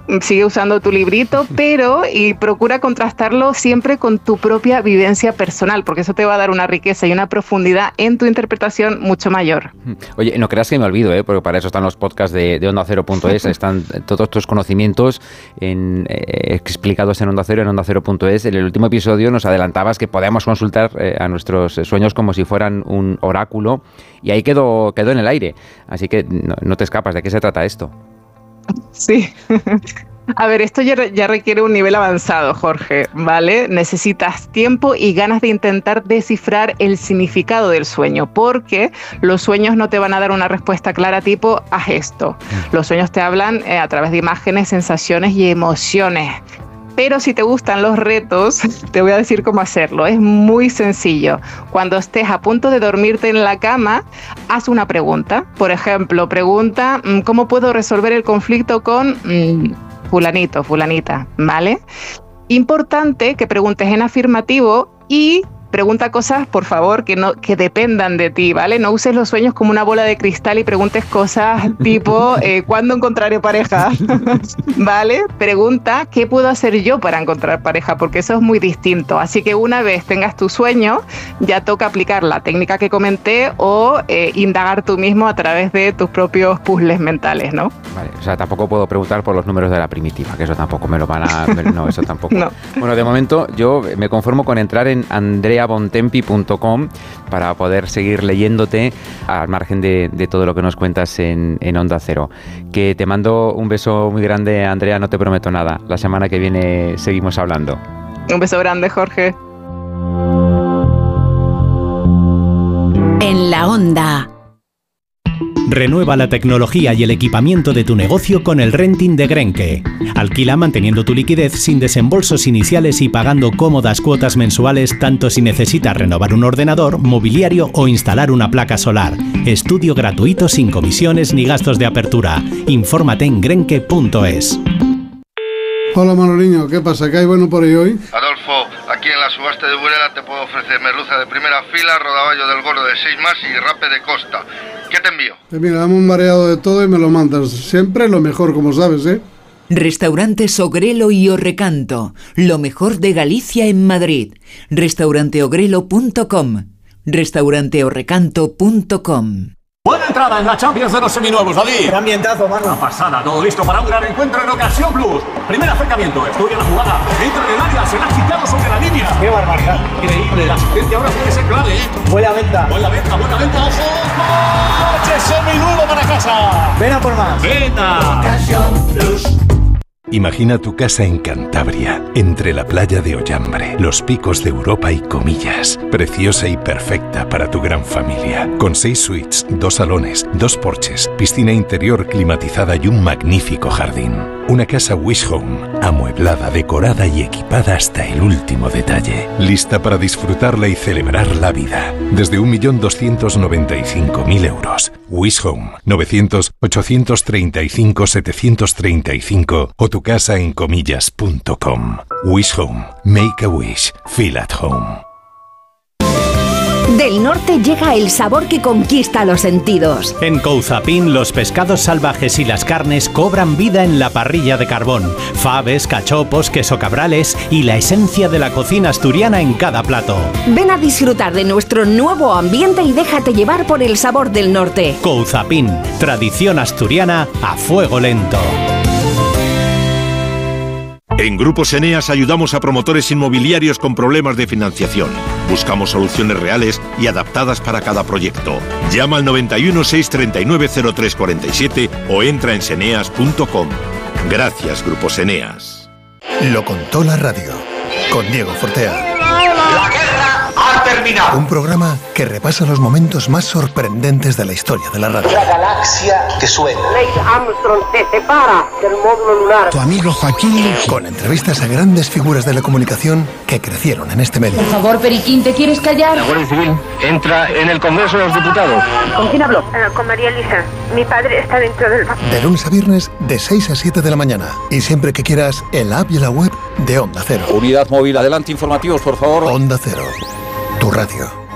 sigue usando tu librito, pero y procura contrastarlo siempre con tu propia vivencia personal, porque eso te va a dar una riqueza y una profundidad en tu interpretación mucho mayor. Oye, no creas que me olvido, porque para eso están los podcasts de OndaCero.es, están todos tus conocimientos explicados en Onda Cero, en OndaCero.es. En el último episodio nos adelantabas que podíamos consultar a nuestros sueños como si fueran un oráculo, y ahí quedó en el aire. Así que no te escapas. ¿De qué se trata esto? Sí. A ver, esto ya requiere un nivel avanzado, Jorge, ¿vale? Necesitas tiempo y ganas de intentar descifrar el significado del sueño, porque los sueños no te van a dar una respuesta clara tipo, haz esto. Los sueños te hablan a través de imágenes, sensaciones y emociones. Pero si te gustan los retos, te voy a decir cómo hacerlo. Es muy sencillo. Cuando estés a punto de dormirte en la cama, haz una pregunta. Por ejemplo, pregunta, ¿cómo puedo resolver el conflicto con fulanito, fulanita? ¿Vale? Importante que preguntes en afirmativo y pregunta cosas, por favor, que dependan de ti, ¿vale? No uses los sueños como una bola de cristal y preguntes cosas tipo, ¿cuándo encontraré pareja? ¿Vale? Pregunta, ¿qué puedo hacer yo para encontrar pareja? Porque eso es muy distinto. Así que una vez tengas tu sueño, ya toca aplicar la técnica que comenté o indagar tú mismo a través de tus propios puzzles mentales, ¿no? Vale, o sea, tampoco puedo preguntar por los números de la primitiva, que eso tampoco me lo van a... No, eso tampoco. No. Bueno, de momento yo me conformo con entrar en andreabontempi.com para poder seguir leyéndote al margen de todo lo que nos cuentas en Onda Cero. Que te mando un beso muy grande, Andrea, no te prometo nada. La semana que viene seguimos hablando. Un beso grande, Jorge. En la Onda. Renueva la tecnología y el equipamiento de tu negocio con el renting de Grenke. Alquila manteniendo tu liquidez sin desembolsos iniciales y pagando cómodas cuotas mensuales tanto si necesitas renovar un ordenador, mobiliario o instalar una placa solar. Estudio gratuito sin comisiones ni gastos de apertura. Infórmate en grenke.es. Hola Manoliño, ¿qué pasa? ¿Qué hay bueno por ahí hoy? Adolfo, aquí en la subasta de Burela te puedo ofrecer merluza de primera fila, rodaballo del gordo de 6 más y rape de costa. ¿Qué te envío? Mira, dame un mareado de todo y me lo mandas. Siempre lo mejor, como sabes, ¿eh? Restaurantes Ogrelo y Orrecanto, lo mejor de Galicia en Madrid. Restauranteogrelo.com, restauranteorrecanto.com. Buena entrada en la Champions de los seminuevos, David. Gran ambientazo, mano. Una pasada, todo listo para un gran encuentro en Ocasión Plus. Primer acercamiento, estudia la jugada, entra en el área, se la ha quitado sobre la línea. ¡Qué barbaridad! Increíble, la asistencia ahora puede ser clave, ¿eh? Buena venta. Buena venta, ojo. ¡Coche seminuevo para casa! Ven a por más. ¡Venta! Ocasión Plus. Imagina tu casa en Cantabria, entre la playa de Ollambre, los picos de Europa y Comillas. Preciosa y perfecta para tu gran familia. Con 6 suites, 2 salones, 2 porches, piscina interior climatizada y un magnífico jardín. Una casa Wish Home, amueblada, decorada y equipada hasta el último detalle. Lista para disfrutarla y celebrar la vida. Desde 1.295.000 euros. Wish Home, 900-835-735 o tu casa en comillas.com. Wish Home. Make a wish. Feel at home. Del norte llega el sabor que conquista los sentidos. En Couzapin, los pescados salvajes y las carnes cobran vida en la parrilla de carbón. Faves, cachopos, queso cabrales y la esencia de la cocina asturiana en cada plato. Ven a disfrutar de nuestro nuevo ambiente y déjate llevar por el sabor del norte. Couzapin, tradición asturiana a fuego lento. En Grupos Eneas ayudamos a promotores inmobiliarios con problemas de financiación. Buscamos soluciones reales y adaptadas para cada proyecto. Llama al 91 639 0347 o entra en seneas.com. Gracias, Grupos Eneas. Lo contó la radio, con Diego Fortea. La guerra ha terminado. Un programa que repasa los momentos más sorprendentes de la historia de la radio. La galaxia que suena. Neil Armstrong se separa del módulo lunar. Tu amigo Joaquín, con entrevistas a grandes figuras de la comunicación que crecieron en este medio. Por favor, Periquín, ¿te quieres callar? La Guardia Civil entra en el Congreso de los Diputados. ¿Con quién hablo? Con María Elisa. Mi padre está dentro del... De lunes a viernes, de 6 a 7 de la mañana. Y siempre que quieras, en la app y en la web de Onda Cero. Unidad móvil, adelante, informativos, por favor. Onda Cero, tu radio.